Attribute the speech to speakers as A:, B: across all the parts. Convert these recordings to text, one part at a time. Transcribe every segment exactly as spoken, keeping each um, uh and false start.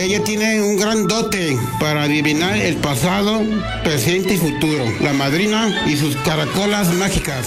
A: Ella tiene un gran dote para adivinar el pasado, presente y futuro. La madrina y sus caracolas mágicas.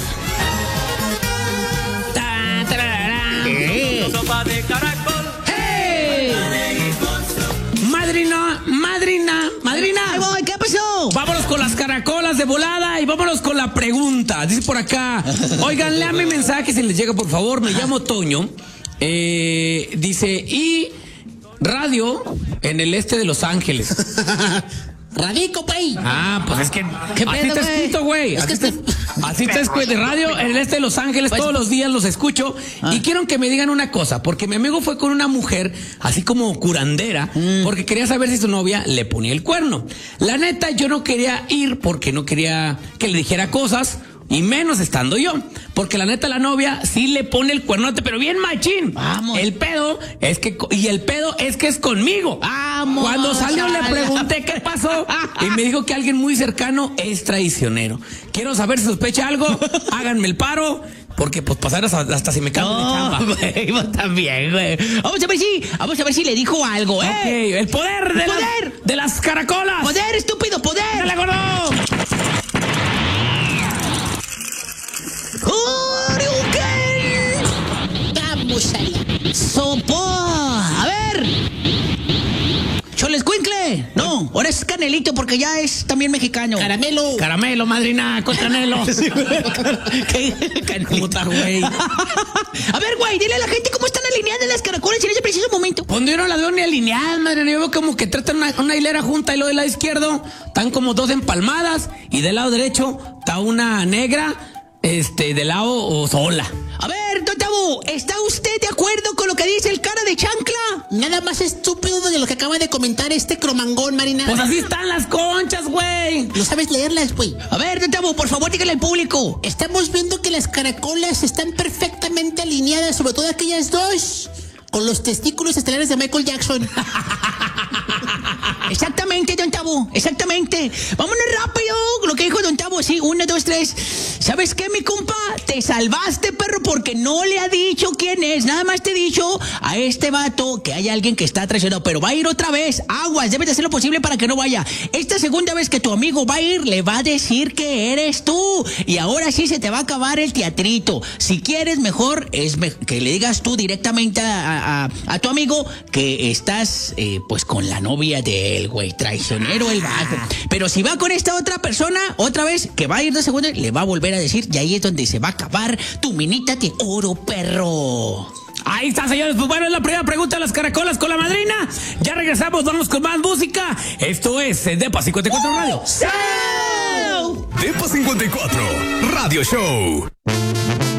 B: Ta, tararara.
C: Eh.
D: Sopa de caracol.
B: ¡Hey! Madrina, madrina, madrina.
C: Ahí voy, ¿qué pasó?
B: Vámonos con las caracolas de volada y vámonos con la pregunta. Dice por acá, oigan, léame mensaje si les llega, por favor. Me llamo Toño. Eh, dice, y radio en el este de Los Ángeles.
C: Radico, güey.
B: Ah, pues es que
C: ¿Qué
B: así
C: pedo,
B: está
C: güey?
B: escrito, güey.
C: Es
B: Así,
C: que
B: está-
C: este-
B: así está escrito de radio en el este de Los Ángeles.
C: Pues-
B: Todos los días los escucho.
C: Ah.
B: Y quiero que me digan una cosa, porque mi amigo fue con una mujer así como curandera,
C: Mm.
B: porque quería saber si su novia le ponía el cuerno. La neta, yo no quería ir porque no quería que le dijera cosas. Y menos estando yo. Porque la neta, la novia sí le pone el cuernote, pero bien machín.
C: Vamos.
B: El pedo es que. Y el pedo es que es conmigo.
C: Vamos,
B: Cuando salió le
C: chala.
B: pregunté qué pasó. Y me dijo que alguien muy cercano es traicionero. Quiero saber si sospecha algo. Háganme el paro. Porque pues pasar hasta, hasta si me cambio de
C: No,
B: chamba.
C: güey, vos también, güey. Vamos a ver si, vamos a ver si le dijo algo, ¿eh?
B: Ok, el poder de,
C: ¡Poder!
B: Las, de las caracolas.
C: ¡Poder, estúpido, poder!
B: ¡Dale, gordo!
C: ¡Hurricane! Vamos allá. ¡Sopo! A ver. ¡Cholescuincle! No, ahora es Canelito porque ya es también mexicano.
D: Caramelo.
B: Caramelo, madrina, con canelo.
C: ¿Qué?
B: Puta, güey.
C: A ver, güey, dile a la gente cómo están alineadas las caracolas en ese preciso momento.
B: Cuando yo no la veo ni alineada, madre, yo veo como que tratan una, una hilera junta y lo del lado izquierdo están como dos empalmadas y del lado derecho está una negra, este, del lado o sola.
C: A ver, don Tabú, ¿está usted de acuerdo con lo que dice el cara de chancla?
D: Nada más estúpido de lo que acaba de comentar este cromangón, Marina.
B: Pues así están las conchas, güey.
D: No sabes leerlas, güey.
C: A ver, don Tabú, por favor, dígale al público.
D: Estamos viendo que las caracolas están perfectamente alineadas, sobre todo aquellas dos, con los testículos estelares de Michael Jackson.
C: Exactamente, don Tabo, exactamente. Vámonos rápido, lo que dijo don Tabo, sí, uno, dos, tres. ¿Sabes qué, mi compa? Te salvaste, perro, porque no le ha dicho quién es. Nada más te he dicho a este vato que hay alguien que está traicionado, pero va a ir otra vez. Aguas, debes de hacer lo posible para que no vaya. Esta segunda vez que tu amigo va a ir, le va a decir que eres tú. Y ahora sí se te va a acabar el teatrito. Si quieres, mejor es me- que le digas tú directamente a, a, a tu amigo que estás, eh, pues, con la novia de él, güey. Traicionero el vato. Pero si va con esta otra persona, otra vez, que va a ir dos segundos, le va a volver a decir, y ahí es donde se va a acabar tu minita de oro, perro.
B: Ahí está, señores. Pues bueno, es la primera pregunta de las caracolas con la madrina. Ya regresamos, vamos con más música. Esto es eh, Depa cincuenta y cuatro Radio.
C: ¡Chao!
E: Depa cincuenta y cuatro Radio Show.